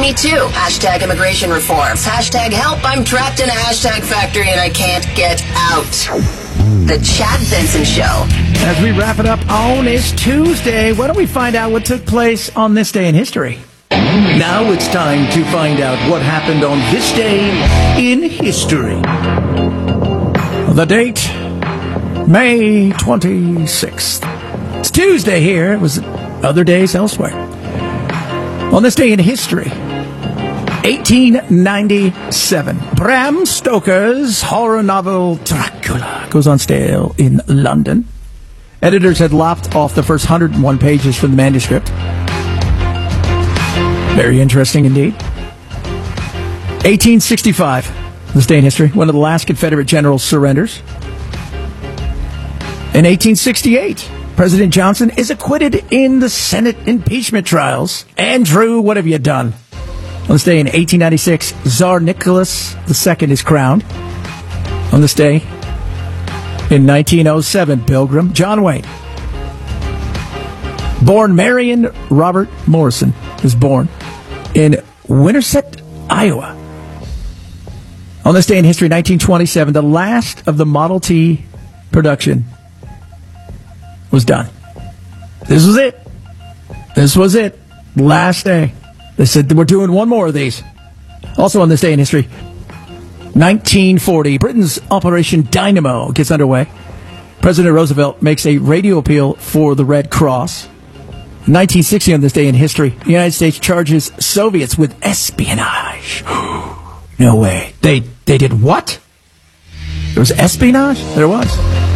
Me too. Hashtag immigration reforms. Hashtag help. I'm trapped in a hashtag factory and I can't get out. The Chad Benson Show. As we wrap it up on this Tuesday, why don't we find out what took place on this day in history? Now it's time to find out what happened on this day in history. The date, May 26th. It's Tuesday here. It was other days elsewhere. On this day in history, 1897, Bram Stoker's horror novel Dracula goes on sale in London. Editors had lopped off the first 101 pages from the manuscript. Very interesting indeed. 1865, this day in history, one of the last Confederate generals surrenders. In 1868, President Johnson is acquitted in the Senate impeachment trials. Andrew, what have you done? On this day in 1896, Tsar Nicholas II is crowned. On this day in 1907, Pilgrim John Wayne. Born Marion Robert Morrison is born in Winterset, Iowa. On this day in history, 1927, the last of the Model T production was done. This was it. This was it. Last day. They said we're doing one more of these. Also on this day in history, 1940, Britain's Operation Dynamo gets underway. President Roosevelt makes a radio appeal for the Red Cross. 1960, on this day in history, the United States charges Soviets with espionage. No way. They did what? There was espionage? There was.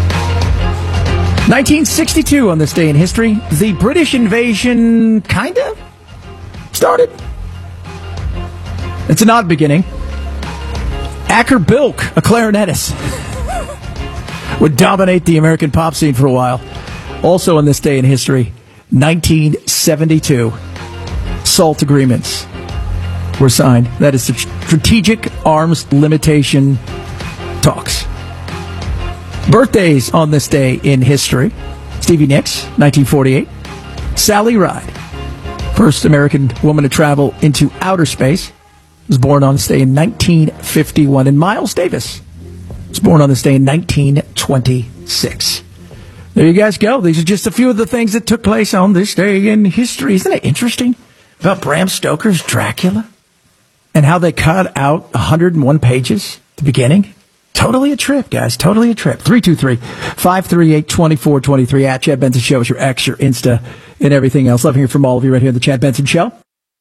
1962, on this day in history, the British invasion kind of started. It's an odd beginning. Acker Bilk, a clarinetist, would dominate the American pop scene for a while. Also on this day in history, 1972, SALT agreements were signed. That is the Strategic Arms Limitation Talks. Birthdays on this day in history. Stevie Nicks, 1948. Sally Ride, first American woman to travel into outer space, was born on this day in 1951. And Miles Davis was born on this day in 1926. There you guys go. These are just a few of the things that took place on this day in history. Isn't it interesting about Bram Stoker's Dracula and how they cut out 101 pages at the beginning? Totally a trip, guys. Totally a trip. 323-538-2423 at Chad Benson Show is your X, your Insta, and everything else. Love hearing from all of you right here on the Chad Benson Show.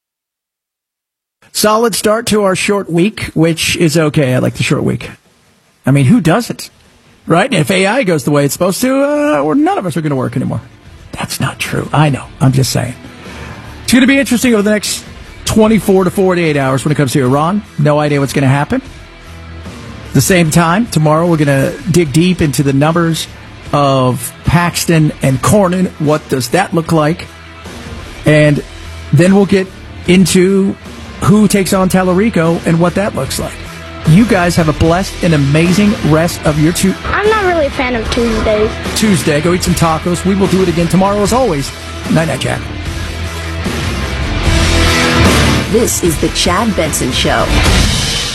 Solid start to our short week, which is okay. I like the short week. I mean, who doesn't? Right? If AI goes the way it's supposed to, or none of us are going to work anymore. That's not true. I know. I'm just saying. It's going to be interesting over the next 24 to 48 hours when it comes to Iran. No idea what's going to happen. At the same time, tomorrow we're going to dig deep into the numbers of Paxton and Cornyn. What does that look like? And then we'll get into who takes on Tallarico and what that looks like. You guys have a blessed and amazing rest of your I'm not really a fan of Tuesdays. Tuesday. Go eat some tacos. We will do it again tomorrow as always. Night-night, Jack. This is the Chad Benson Show.